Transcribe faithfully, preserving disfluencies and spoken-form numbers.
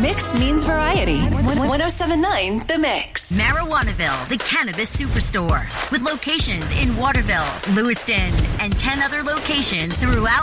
Mix means variety. one oh seven point nine The Mix. Marijuanaville, the cannabis superstore. With locations in Waterville, Lewiston, and ten other locations throughout